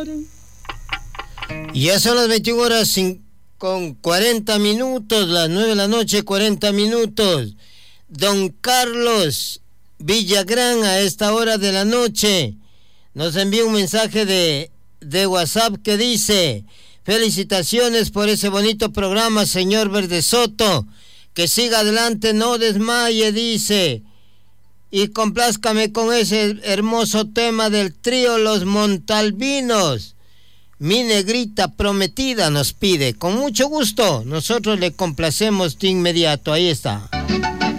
Ya son las 21 horas con 40 minutos, las 9 de la noche, 40 minutos. Don Carlos Villagrán, a esta hora de la noche, nos envía un mensaje de WhatsApp que dice: felicitaciones por ese bonito programa, señor Verde Soto. Que siga adelante, no desmaye, dice. Y complázcame con ese hermoso tema del trío Los Montalbinos. Mi negrita prometida, nos pide. Con mucho gusto, nosotros le complacemos de inmediato. Ahí está.